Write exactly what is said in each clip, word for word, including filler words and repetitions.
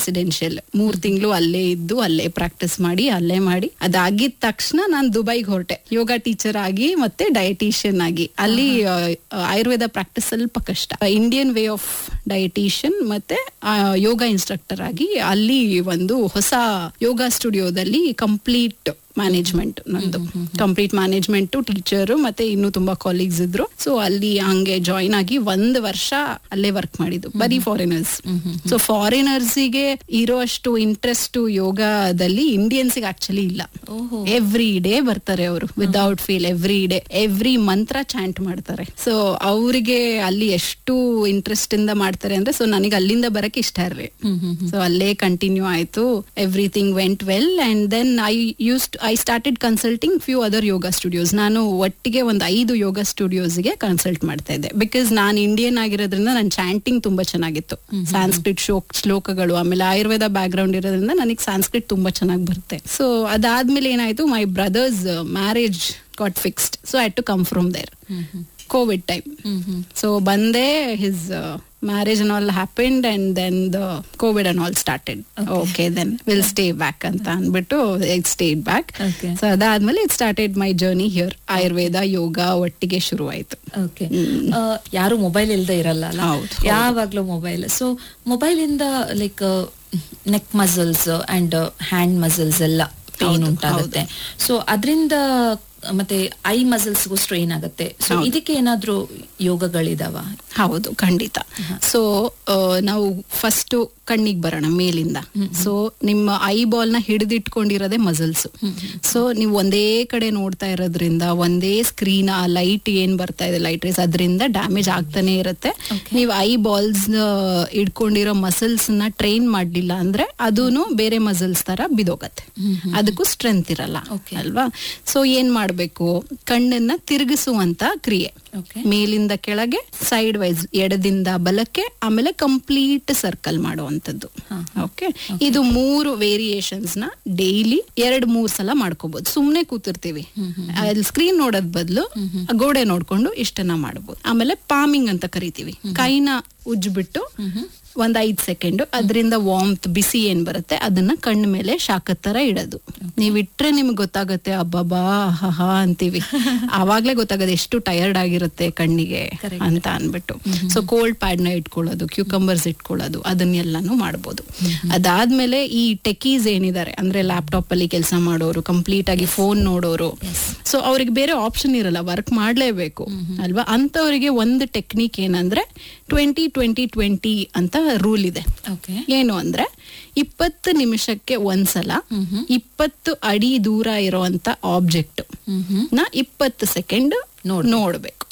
Residential ಮೂರ್ ತಿಂಗಳು ಅಲ್ಲೇ ಇದ್ದು ಅಲ್ಲೇ ಪ್ರಾಕ್ಟೀಸ್ ಮಾಡಿ ಅಲ್ಲೇ ಮಾಡಿ ಅದಾಗಿದ ತಕ್ಷಣ ನಾನು ದುಬೈಗೆ ಹೊರಟೆ ಯೋಗ ಟೀಚರ್ ಆಗಿ ಮತ್ತೆ ಡಯಟಿಷಿಯನ್ ಆಗಿ. ಅಲ್ಲಿ ಆಯುರ್ವೇದ ಪ್ರಾಕ್ಟೀಸ್ ಸ್ವಲ್ಪ ಕಷ್ಟ. ಇಂಡಿಯನ್ ವೇ ಆಫ್ ಡಯಟಿಷಿಯನ್ ಮತ್ತೆ ಯೋಗ ಇನ್ಸ್ಟ್ರಕ್ಟರ್ ಆಗಿ ಅಲ್ಲಿ ಒಂದು ಹೊಸ ಯೋಗ ಸ್ಟುಡಿಯೋದಲ್ಲಿ ಕಂಪ್ಲೀಟ್ ಮ್ಯಾನೇಜ್ಮೆಂಟ್ ನಂದು ಕಂಪ್ಲೀಟ್ ಮ್ಯಾನೇಜ್ಮೆಂಟ್ ಟೀಚರು ಮತ್ತೆ ಇನ್ನು ತುಂಬಾ ಕಾಲೀಗ್ಸ್ ಇದ್ರು. ಸೊ ಅಲ್ಲಿ ಹಂಗೆ ಜಾಯಿನ್ ಆಗಿ ಒಂದ್ ವರ್ಷ ಅಲ್ಲೇ ವರ್ಕ್ ಮಾಡಿದ್ದು ಬರೀ ಫಾರಿನರ್ಸ್. ಸೊ ಫಾರಿನರ್ಸಿಗೆ ಇರೋ ಅಷ್ಟು ಇಂಟ್ರೆಸ್ಟ್ ಯೋಗದಲ್ಲಿ ಇಂಡಿಯನ್ಸ್ಗೆ ಆಕ್ಚುಲಿ ಇಲ್ಲ. ಎವ್ರಿ ಡೇ ಬರ್ತಾರೆ ಅವರು without fail, every day every ಮಂತ್ರ ಚಾಂಟ್ ಮಾಡ್ತಾರೆ. ಸೊ ಅವ್ರಿಗೆ ಅಲ್ಲಿ ಎಷ್ಟು ಇಂಟ್ರೆಸ್ಟ್ ಇಂದ ಮಾಡ್ತಾರೆ ಅಂದ್ರೆ ಸೊ ನನಗೆ ಅಲ್ಲಿಂದ ಬರಕ್ ಇಷ್ಟ ಇರ್ಲಿ. ಸೊ ಅಲ್ಲೇ ಕಂಟಿನ್ಯೂ ಆಯ್ತು. Everything vent well and then I use I started consulting few other yoga studios. ನಾನು ಒಟ್ಟಿಗೆ ಒಂದು ಐದು ಯೋಗ ಸ್ಟುಡಿಯೋಸ್ಗೆ ಕನ್ಸಲ್ಟ್ ಮಾಡ್ತಾ ಇದ್ದೆ. ಬಿಕಾಸ್ ನಾನು ಇಂಡಿಯನ್ ಆಗಿರೋದ್ರಿಂದ ನನ್ನ ಚಾಂಟಿಂಗ್ ತುಂಬಾ ಚೆನ್ನಾಗಿತ್ತು. ಸಾಂಸ್ಕ್ರಿಟ್ ಶ್ಲೋಕ್ ಶ್ಲೋಕಗಳು ಆಮೇಲೆ ಆಯುರ್ವೇದ ಬ್ಯಾಕ್ ಗ್ರೌಂಡ್ ಇರೋದ್ರಿಂದ ನನಗೆ ಸಾಂಸ್ಕ್ರಿಟ್ ತುಂಬಾ ಚೆನ್ನಾಗಿ ಬರುತ್ತೆ. ಸೊ ಅದಾದ್ಮೇಲೆ ಏನಾಯ್ತು, my brothers marriage got fixed. So I had to come from there. Covid time. So ಬಂದೆ, his marriage and all happened and then the COVID and all started. Okay, okay then we'll stay back ಅಂತ ಅಂದ್ಬಿಟ್ಟು it stayed back. Okay. So ಅದಾದ್ಮೇಲೆ it started my journey here. Ayurveda yoga ಒಟ್ಟಿಗೆ ಶುರು ಆಯ್ತು. Okay. ಯಾರು mobile ಇಲ್ದೇ ಇರಲ್ಲ ಅಲ್ಲ, ಯಾವಾಗ್ಲೂ ಮೊಬೈಲ್. ಸೊ ಮೊಬೈಲ್ ಇಂದ like neck muscles and hand muscles ಎಲ್ಲ ಪೇನ್ ಉಂಟಾಗುತ್ತೆ. ಸೊ ಅದರಿಂದ ಮತ್ತೆ ಐ ಮಸಲ್ಸ್ಗೂ ಸ್ಟ್ರೈನ್ ಆಗುತ್ತೆ. ಸೊ ಇದಕ್ಕೆ ಏನಾದ್ರೂ ಯೋಗಗಳಿದಾವ? ಹೌದು, ಖಂಡಿತ. ಸೊ ನಾವು ಫಸ್ಟ್ ಕಣ್ಣಿಗೆ ಬರೋಣ ಮೇಲಿಂದ. ಸೊ ನಿಮ್ಮ ಐ ಬಾಲ್ ನ ಹಿಡಿದಿಟ್ಕೊಂಡಿರೋದೇ ಮಸಲ್ಸ್. ಸೊ ನೀವು ಒಂದೇ ಕಡೆ ನೋಡ್ತಾ ಇರೋದ್ರಿಂದ ಒಂದೇ ಸ್ಕ್ರೀನ್, ಆ ಲೈಟ್ ಏನ್ ಬರ್ತಾ ಇದೆ ಲೈಟ್ ರೇಸ್, ಅದರಿಂದ ಡ್ಯಾಮೇಜ್ ಆಗ್ತಾನೆ ಇರುತ್ತೆ. ನೀವು ಐ ಬಾಲ್ಸ್ ಇಟ್ಕೊಂಡಿರೋ ಮಸಲ್ಸ್ ನ ಟ್ರೈನ್ ಮಾಡ್ಲಿಲ್ಲ ಅಂದ್ರೆ ಅದೂನು ಬೇರೆ ಮಸಲ್ಸ್ ತರ ಬಿದೋಗತ್ತೆ. ಅದಕ್ಕೂ ಸ್ಟ್ರೆಂತ್ ಇರಲ್ಲ ಅಲ್ವಾ. ಸೊ ಏನ್ ಮಾಡ್ಬೇಕು, ಕಣ್ಣನ್ನ ತಿರುಗಿಸುವಂತ ಕ್ರಿಯೆ, ಮೇಲಿಂದ ಕೆಳಗೆ, ಸೈಡ್ ವೈಸ್ ಎಡದಿಂದ ಬಲಕ್ಕೆ, ಆಮೇಲೆ ಕಂಪ್ಲೀಟ್ ಸರ್ಕಲ್ ಮಾಡುವಂತದ್ದು. ಓಕೆ, ಇದು ಮೂರು ವೇರಿಯೇಷನ್ಸ್ ನ ಡೈಲಿ ಎರಡ್ ಮೂರ್ ಸಲ ಮಾಡ್ಕೋಬಹುದು. ಸುಮ್ನೆ ಕೂತಿರ್ತೀವಿ, ಅಲ್ಲಿ ಸ್ಕ್ರೀನ್ ನೋಡೋದ್ ಬದಲು ಗೋಡೆ ನೋಡ್ಕೊಂಡು ಇಷ್ಟನ್ನ ಮಾಡಬಹುದು. ಆಮೇಲೆ ಪಾಮಿಂಗ್ ಅಂತ ಕರಿತೀವಿ, ಕೈನ ಉಜ್ಬಿಟ್ಟು ಒಂದ್ ಐದ್ ಸೆಕೆಂಡ್ ಅದರಿಂದ ವಾಮ್ತ್ ಬಿಸಿ ಏನ್ ಬರುತ್ತೆ ಅದನ್ನ ಕಣ್ಣ ಮೇಲೆ ಶಾಖದ ತರ ಇಡೋದು. ನೀವ್ ಇಟ್ರೆ ನಿಮ್ಗೆ ಗೊತ್ತಾಗತ್ತೆ, ಅಬ್ಬಬ್ಬಾ ಹಾ ಅಂತೀವಿ, ಆವಾಗ್ಲೇ ಗೊತ್ತಾಗತ್ತೆ ಎಷ್ಟು ಟಯರ್ಡ್ ಆಗಿರುತ್ತೆ ಕಣ್ಣಿಗೆ ಅಂತ ಅನ್ಬಿಟ್ಟು. ಸೊ ಕೋಲ್ಡ್ ಪ್ಯಾಡ್ ನ ಇಟ್ಕೊಳ್ಳೋದು, ಕ್ಯೂಕಂಬರ್ಸ್ ಇಟ್ಕೊಳ್ಳೋದು, ಅದನ್ನೆಲ್ಲಾನು ಮಾಡ್ಬೋದು. ಅದಾದ್ಮೇಲೆ ಈ ಟೆಕೀಸ್ ಏನಿದ್ದಾರೆ ಅಂದ್ರೆ ಲ್ಯಾಪ್ಟಾಪ್ ಅಲ್ಲಿ ಕೆಲಸ ಮಾಡೋರು, ಕಂಪ್ಲೀಟ್ ಆಗಿ ಫೋನ್ ನೋಡೋರು, ಸೊ ಅವ್ರಿಗೆ ಬೇರೆ ಆಪ್ಷನ್ ಇರಲ್ಲ, ವರ್ಕ್ ಮಾಡ್ಲೇಬೇಕು ಅಲ್ವಾ. ಅಂತವರಿಗೆ ಒಂದು ಟೆಕ್ನಿಕ್ ಏನಂದ್ರೆ ಟ್ವೆಂಟಿ ಟ್ವೆಂಟಿ ಟ್ವೆಂಟಿ ಅಂತ ರೂಲ್ ಇದೆ. ಏನು ಅಂದ್ರೆ ಇಪ್ಪತ್ತು ನಿಮಿಷಕ್ಕೆ ಒಂದ್ಸಲ ಇಪ್ಪತ್ತು ಅಡಿ ದೂರ ಇರುವಂತ ಆಬ್ಜೆಕ್ಟ್ ನ ಇಪ್ಪತ್ತು ಸೆಕೆಂಡ್ ನೋಡ್ಬೇಕು.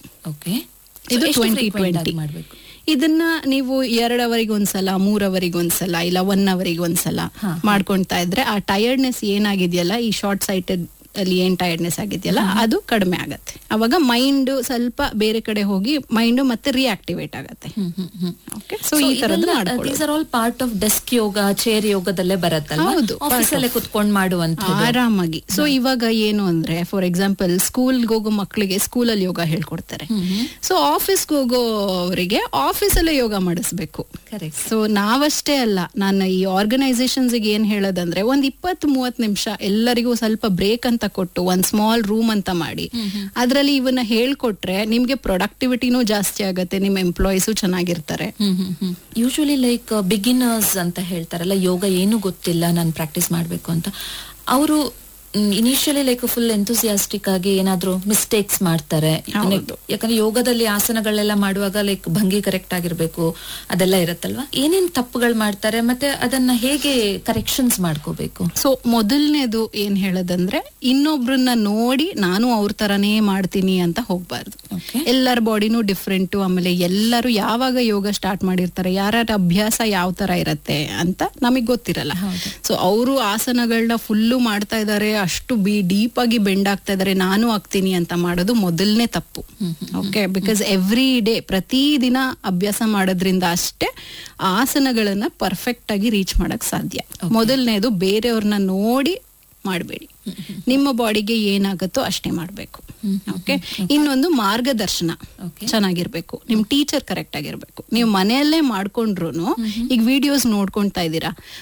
ಇದು ಟ್ವೆಂಟಿ ಟ್ವೆಂಟಿ. ಇದನ್ನ ನೀವು ಎರಡ್ ಅವರಿಗೆ ಒಂದ್ಸಲ, ಮೂರ್ ಅವರಿಗೆ ಒಂದ್ಸಲ, ಇಲ್ಲ ಒನ್ ಅವರಿಗೆ ಒಂದ್ಸಲ ಮಾಡ್ಕೊಳ್ತಾ ಇದ್ರೆ ಆ ಟಯರ್ಡ್ನೆಸ್ ಏನಾಗಿದೆಯಲ್ಲ, ಈ ಶಾರ್ಟ್ ಸೈಟೆಡ್ ಅಲ್ಲಿ ಏನ್ ಟೈರ್ಡ್ನೆಸ್ ಆಗಿದೆಯಲ್ಲ ಅದು ಕಡಿಮೆ ಆಗತ್ತೆ. ಅವಾಗ ಮೈಂಡ್ ಸ್ವಲ್ಪ ಬೇರೆ ಕಡೆ ಹೋಗಿ ಮೈಂಡ್ ಮತ್ತೆ ರಿಯಾಕ್ಟಿವೇಟ್ ಆಗತ್ತೆ. ಸೊ ಈ ತರದ್ದು all part of desk yoga, chair ಯೋಗದಲ್ಲೇ ಬರತ್ತಲ್ಲ. ಹೌದು, ಆಫೀಸಲ್ಲೇ ಕುತ್ಕೊಂಡು ಮಾಡುವಂತ ಆರಾಮಾಗಿ. ಸೊ ಇವಾಗ ಏನು ಅಂದ್ರೆ ಫಾರ್ ಎಕ್ಸಾಂಪಲ್ ಸ್ಕೂಲ್ಗೆ ಹೋಗೋ ಮಕ್ಕಳಿಗೆ ಸ್ಕೂಲಲ್ಲಿ ಯೋಗ ಹೇಳ್ಕೊಡ್ತಾರೆ. ಸೊ ಆಫೀಸ್ಗೆ ಹೋಗೋವರಿಗೆ ಆಫೀಸಲ್ಲೇ ಯೋಗ ಮಾಡಿಸ್ಬೇಕು. ಸೊ ನಾವಷ್ಟೇ ಅಲ್ಲ, ನಾನು ಈ ಆರ್ಗನೈಸೇಷನ್ಸ್ ಏನ್ ಹೇಳೋದಂದ್ರೆ ಒಂದ್ ಇಪ್ಪತ್ ಮೂವತ್ ನಿಮಿಷ ಎಲ್ಲರಿಗೂ ಸ್ವಲ್ಪ ಬ್ರೇಕ್ ಅಂತ ಕೊಟ್ಟು ಒಂದ್ ಸ್ಮಾಲ್ ರೂಮ್ ಅಂತ ಮಾಡಿ ಅದ್ರಲ್ಲಿ ಇವನ್ನ ಹೇಳ್ಕೊಟ್ರೆ ನಿಮ್ಗೆ ಪ್ರೊಡಕ್ಟಿವಿಟಿನೂ ಜಾಸ್ತಿ ಆಗತ್ತೆ, ನಿಮ್ ಎಂಪ್ಲಾಯೀಸು ಚೆನ್ನಾಗಿರ್ತಾರೆ. ಯೂಶುವಲಿ ಲೈಕ್ ಬಿಗಿನರ್ಸ್ ಅಂತ ಹೇಳ್ತಾರಲ್ಲ, ಯೋಗ ಏನು ಗೊತ್ತಿಲ್ಲ ನಾನು ಪ್ರಾಕ್ಟೀಸ್ ಮಾಡ್ಬೇಕು ಅಂತ, ಅವರು ಇನಿಷಿಯಲಿ ಲೈಕ್ ಫುಲ್ ಎಂಥೂಸಿಯಾಸ್ಟಿಕ್ ಆಗಿ ಏನಾದ್ರು ಮಿಸ್ಟೇಕ್ಸ್ ಮಾಡ್ತಾರೆ. ಯಾಕಂದ್ರೆ ಯೋಗದಲ್ಲಿ ಆಸನಗಳೆಲ್ಲ ಮಾಡುವಾಗ ಲೈಕ್ ಭಂಗಿ ಕರೆಕ್ಟ್ ಆಗಿರ್ಬೇಕು, ಅದೆಲ್ಲ ಇರತ್ತಲ್ವಾ. ಏನೇನ್ ತಪ್ಪುಗಳು ಮಾಡ್ತಾರೆ ಮತ್ತೆ ಅದನ್ನ ಹೇಗೆ ಕರೆಕ್ಷನ್ಸ್ ಮಾಡ್ಕೋಬೇಕು? ಸೊ ಮೊದಲನೇದು ಏನ್ ಹೇಳೋದಂದ್ರೆ ಇನ್ನೊಬ್ರನ್ನ ನೋಡಿ ನಾನು ಅವ್ರ ತರಾನೇ ಮಾಡ್ತೀನಿ ಅಂತ ಹೋಗ್ಬಾರ್ದು. ಎಲ್ಲರ ಬಾಡಿನೂ ಡಿಫ್ರೆಂಟ್. ಆಮೇಲೆ ಎಲ್ಲರೂ ಯಾವಾಗ ಯೋಗ ಸ್ಟಾರ್ಟ್ ಮಾಡಿರ್ತಾರೆ, ಯಾರ ಅಭ್ಯಾಸ ಯಾವ ತರ ಇರತ್ತೆ ಅಂತ ನಮಗ್ ಗೊತ್ತಿರಲ್ಲ. ಸೊ ಅವರು ಆಸನಗಳನ್ನ ಫುಲ್ಲು ಮಾಡ್ತಾ ಇದಾರೆ, ಅಷ್ಟು ಬಿ ಡೀಪ್ ಆಗಿ ಬೆಂಡ್ ಆಗ್ತಾ ಇದಾರೆ, ನಾನು ಆಗ್ತೀನಿ ಅಂತ ಮಾಡೋದು ಮೊದಲನೇ ತಪ್ಪು. ಓಕೆ, ಬಿಕಾಸ್ ಎವ್ರಿ ಡೇ ಪ್ರತಿ ದಿನ ಅಭ್ಯಾಸ ಮಾಡೋದ್ರಿಂದ ಅಷ್ಟೇ ಆಸನಗಳನ್ನ ಪರ್ಫೆಕ್ಟ್ ಆಗಿ ರೀಚ್ ಮಾಡಕ್ ಸಾಧ್ಯ. ಮೊದಲನೇದು ಬೇರೆಯವ್ರನ್ನ ನೋಡಿ ಮಾಡಬೇಡಿ, ನಿಮ್ಮ ಬಾಡಿಗೆ ಏನಾಗತ್ತೋ ಅಷ್ಟೇ ಮಾಡ್ಬೇಕು. ಓಕೆ, ಇನ್ನೊಂದು ಮಾರ್ಗದರ್ಶನ ಚೆನ್ನಾಗಿರ್ಬೇಕು, ನಿಮ್ ಟೀಚರ್ ಕರೆಕ್ಟ್ ಆಗಿರ್ಬೇಕು. ನೀವು ಮನೆಯಲ್ಲೇ ಮಾಡ್ಕೊಂಡ್ರು ಈಗ ವಿಡಿಯೋಸ್ ನೋಡ್ಕೊಂತಾ ಇದ್ದೀರಾ,